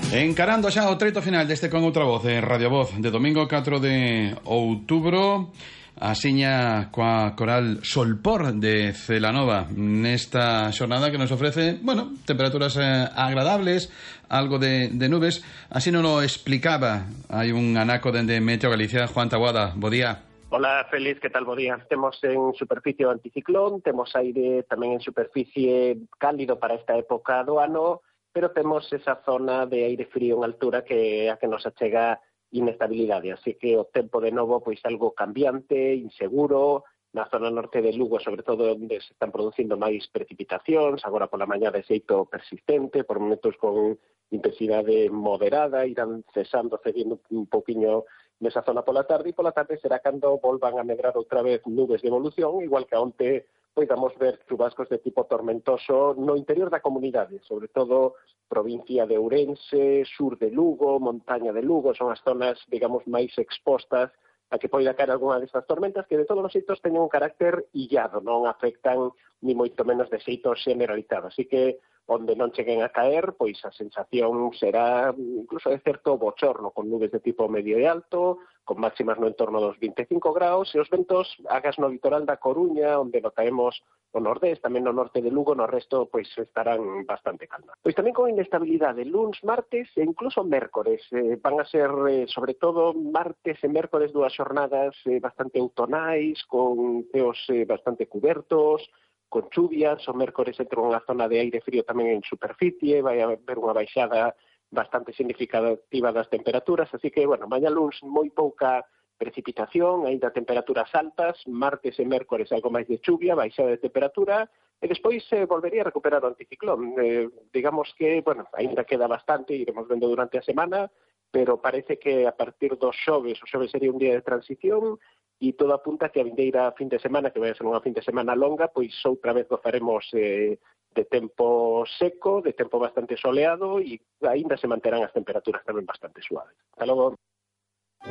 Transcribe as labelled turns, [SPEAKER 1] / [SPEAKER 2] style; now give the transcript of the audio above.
[SPEAKER 1] Encarando xa o treito final deste Con Outra Voz en Radio Voz de domingo 4 de outubro, asiña coa coral Solpor de Celanova nesta xornada que nos ofrece, bueno, temperaturas agradables, algo de nubes. Así non o explicaba hai un anaco dende Meteo Galicia. Juan Taboada, bo día.
[SPEAKER 2] Hola, Félix, que tal? Bo día. Temos en superficie o anticiclón, temos aire tamén en superficie cálido para esta época do ano, pero temos esa zona de aire frío en altura que a que nos achega inestabilidade. Así que o tempo de novo pois algo cambiante, inseguro, na zona norte de Lugo, sobre todo onde se están producindo máis precipitacións, agora pola mañá de xeito persistente, por momentos con intensidade moderada, irán cedindo un pouquiño nesa zona pola tarde, e pola tarde será cando volvan a medrar outra vez nubes de evolución, igual que onte podamos ver chubascos de tipo tormentoso no interior da comunidade, sobre todo provincia de Ourense, sur de Lugo, montaña de Lugo, son as zonas, digamos, máis expostas a que poida caer algunha destas tormentas que de todos os xeitos teñen un carácter illado, non afectan ni moito menos de xeito generalizado. Así que onde non cheguen a caer, pois a sensación será incluso de certo bochorno, con nubes de tipo medio e alto, con máximas no entorno dos 25 graus, e os ventos agas no litoral da Coruña, onde notaremos o nordés, tamén no norte de Lugo, no resto pois estarán bastante calma. Pois tamén con inestabilidade, luns, martes e incluso mércores, van a ser sobre todo martes e mércores dúas xornadas bastante outonais, con ceos bastante cubertos, con chuvias. O mércores entra unha zona de aire frío tamén en superficie, vai haber unha baixada bastante significativa das temperaturas, así que, bueno, mañá luns moi pouca precipitación, aínda temperaturas altas, martes e mércores algo máis de chuvia, baixada de temperatura, e despois volvería a recuperar o anticiclón. Digamos que, bueno, aínda queda bastante, iremos vendo durante a semana, pero parece que a partir dos xoves, o xoves sería un día de transición, e todo apunta que a vindeira fin de semana, que vai ser unha fin de semana longa, pois outra vez gozaremos de tempo seco, de tempo bastante soleado, e aínda se manterán as temperaturas tamén bastante suaves. Hasta logo.